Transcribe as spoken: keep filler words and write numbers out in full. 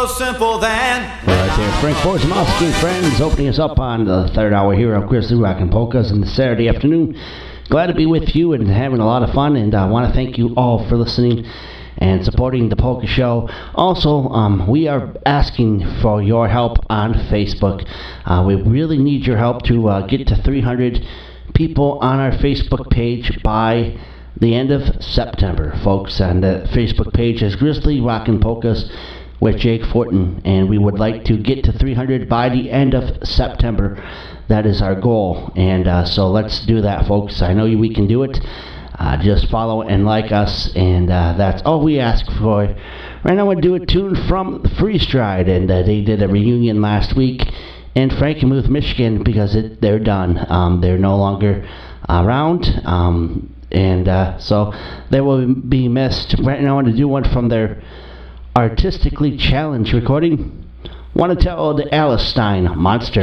Simple than Right there, Frank Borzamowski and friends, opening us up on the third hour here of Grizzly Rockin' Polkas on the Saturday afternoon. Glad to be with you and having a lot of fun, and I want to thank you all for listening and supporting the Polka Show. Also, um, we are asking for your help on Facebook. Uh, we really need your help to uh, get to three hundred people on our Facebook page by the end of September, folks. And the Facebook page is Grizzly Rockin' Polkas with Jake Fortin, and we would like to get to three hundred by the end of September. That is our goal, and uh, so let's do that, folks. I know we can do it. Uh, just follow and like us, and uh, that's all we ask for. Right now, we're doing a tune from Freeze Dried, and uh, they did a reunion last week in Frankenmuth, Michigan, because it, they're done. Um, they're no longer around, um, and uh, so they will be missed. Right now, I want to do one from their Artistically Challenged recording. Want to tell the Alice Stein Monster.